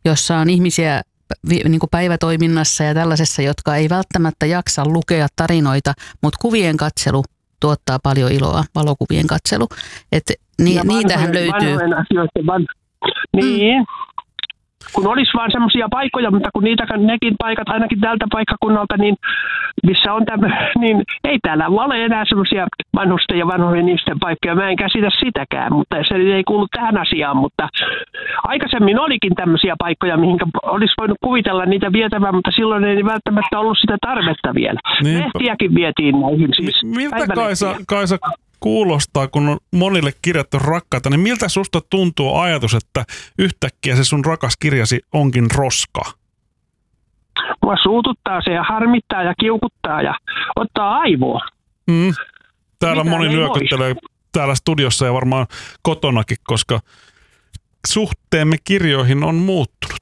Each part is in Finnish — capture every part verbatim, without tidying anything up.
jossa on ihmisiä niin kuin päivätoiminnassa ja tällaisessa, jotka ei välttämättä jaksa lukea tarinoita, mutta kuvien katselu tuottaa paljon iloa, valokuvien katselu. Et ni, niitähän löytyy. Van... Niin. Mm. Kun olisi vaan semmoisia paikkoja, mutta kun niitä, nekin paikat, ainakin tältä paikkakunnalta, niin missä on tämä, niin ei täällä ole enää semmoisia vanhusten ja vanhojen ihmisten paikkoja. Mä en käsitä sitäkään, mutta se ei kuulu tähän asiaan. Mutta aikaisemmin olikin tämmöisiä paikkoja, mihin olisi voinut kuvitella niitä vietävän, mutta silloin ei välttämättä ollut sitä tarvetta vielä. Niin. Lehtiäkin vietiin näihin. Siis miltä Kaisa, Kaisa kuulostaa, kun on monille kirjat on rakkaita, niin miltä susta tuntuu ajatus, että yhtäkkiä se sun rakas kirjasi onkin roska? Mua suututtaa se ja harmittaa ja kiukuttaa ja ottaa aivoa. Mm. Täällä Mitä moni nyökyttelee täällä studiossa ja varmaan kotonakin, koska suhteemme kirjoihin on muuttunut.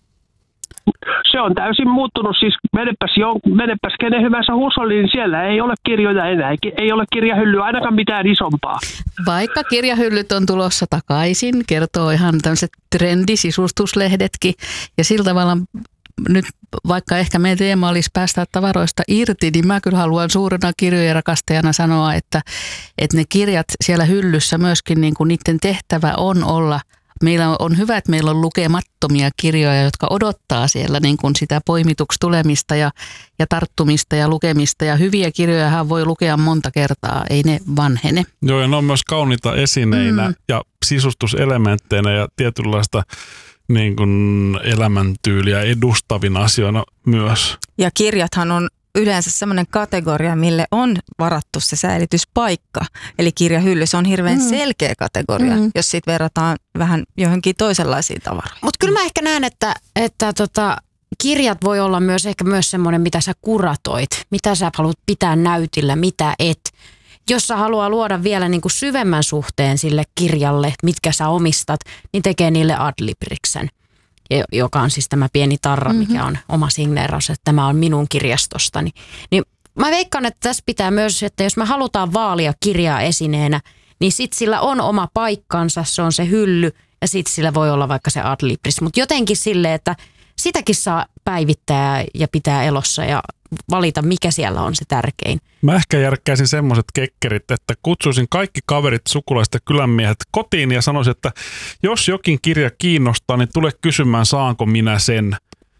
Se on täysin muuttunut. Siis menepäs, jo, menepäs kenen hyvänsä huusholliin, niin siellä ei ole kirjoja enää. Ei ole kirjahyllyä, ainakaan mitään isompaa. Vaikka kirjahyllyt on tulossa takaisin, kertoo ihan tämmöiset trendisisustuslehdetkin. Ja sillä tavalla nyt, vaikka ehkä meidän teema olisi päästä tavaroista irti, niin mä kyllä haluan suurena kirjojen rakastajana sanoa, että, että ne kirjat siellä hyllyssä myöskin, niin kuin niiden tehtävä on olla. Meillä on hyvä, että meillä on lukemattomia kirjoja, jotka odottaa siellä niin kuin sitä poimituksi tulemista ja, ja tarttumista ja lukemista. Ja hyviä kirjojahan voi lukea monta kertaa, ei ne vanhene. Joo, ja ne on myös kauniita esineinä mm. ja sisustuselementteinä ja tietynlaista niin kuin elämäntyyliä edustavina asioina myös. Ja kirjathan on yleensä semmoinen kategoria, mille on varattu se säilytyspaikka. Eli kirjahylly, se on hirveän mm. selkeä kategoria, mm. jos siitä verrataan vähän johonkin toisenlaisiin tavaroihin. Mutta kyllä mä ehkä näen, että, että tota, kirjat voi olla myös ehkä myös semmoinen, mitä sä kuratoit, mitä sä haluat pitää näytillä, mitä et. Jos sä haluaa luoda vielä niin kuin syvemmän suhteen sille kirjalle, mitkä sä omistat, niin tekee niille adlibriksen, joka on siis tämä pieni tarra, mikä mm-hmm. on oma signeeraus, että tämä on minun kirjastostani. Niin mä veikkaan, että tässä pitää myös, että jos me halutaan vaalia kirjaa esineenä, niin sit sillä on oma paikkansa, se on se hylly, ja sit sillä voi olla vaikka se adlibris. Mutta jotenkin silleen, että sitäkin saa päivittää ja pitää elossa ja valita, mikä siellä on se tärkein. Mä ehkä järkkäisin semmoiset kekkerit, että kutsuisin kaikki kaverit, sukulaiset ja kylänmiehet kotiin ja sanoisin, että jos jokin kirja kiinnostaa, niin tule kysymään, saanko minä sen.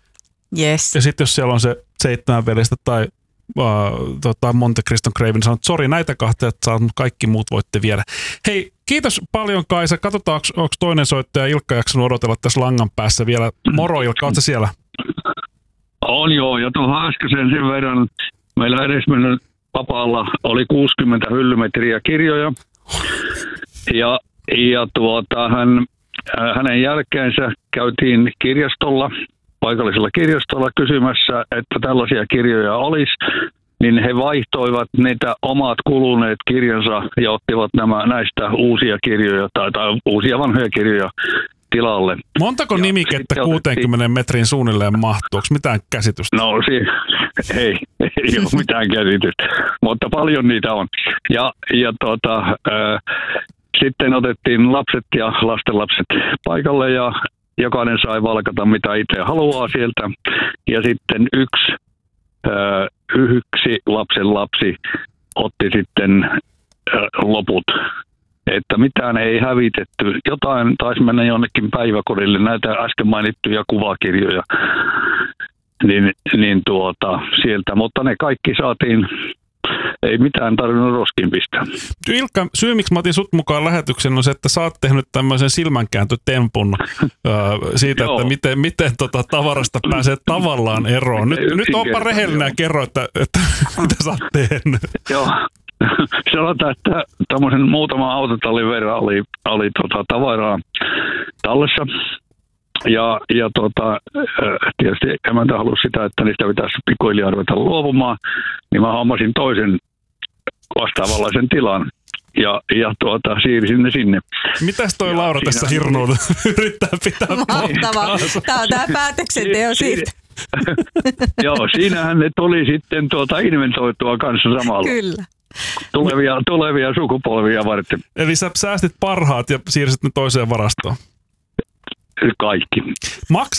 Yes. Ja sitten jos siellä on se seitsemän veljestä tai uh, tota Monte Criston Grave, niin sanoo, että sori, näitä kahta että saat, mutta kaikki muut voitte viedä. Hei, kiitos paljon Kaisa. Katsotaan, onko toinen soittaja Ilkka jaksanut odotella tässä langan päässä vielä. Moro Ilkka, ootko siellä? On joo, ja tuohon äskeisen sen verran meillä edesmennyt vapaalla oli kuusikymmentä hyllymetriä kirjoja. Ja, ja tuota, hän, hänen jälkeensä käytiin kirjastolla, paikallisella kirjastolla kysymässä, että tällaisia kirjoja olisi. Niin he vaihtoivat niitä omat kuluneet kirjansa ja ottivat nämä näistä uusia kirjoja tai, tai uusia vanhoja kirjoja tilalle. Montako ja nimikettä kuusikymmentä metrin suunnilleen mahtuu? Onko mitään käsitystä? No si- ei, ei ole mitään käsitystä, mutta paljon niitä on. Ja, ja tuota, äh, sitten otettiin lapset ja lastenlapset paikalle ja jokainen sai valkata mitä itse haluaa sieltä. Ja sitten yksi, äh, yksi lapsen lapsi otti sitten äh, loput. Että mitään ei hävitetty. Jotain taisi mennä jonnekin päiväkodille, näitä äsken mainittuja kuvakirjoja, niin, niin tuota, sieltä. Mutta ne kaikki saatiin, ei mitään tarvinnut roskiin pistää. Ilkka, syy miksi mä otin sut mukaan lähetyksen on se, että sä oot tehnyt tämmöisen silmänkääntötempun äh, siitä, että miten, miten tota tavarasta pääsee tavallaan eroon. Nyt, nyt onpa rehellinen ja kerro, että, että mitä sä oot tehnyt. Joo. Sanotaan, että tämmöisen muutaman autotallin verran oli, oli tota, tavaraa tallessa. Ja, ja tota, tietysti emäntä halusi sitä, että niistä pitäisi pikkuhiljaa ruveta luovumaan. Niin mä hommasin toisen vastaavanlaisen tilan. Ja, ja tuota, siirsin ne sinne. Mitäs toi ja Laura tässä hirnuuta yrittää pitää mahtavaa. Tämä on tämä päätöksenteo siitä. Joo, siinähän ne tuli sitten tuota inventoitua kanssa samalla. Kyllä. Tulevia, tulevia sukupolvia varten. Eli sä säästit parhaat ja siirsit ne toiseen varastoon? Kaikki. Maks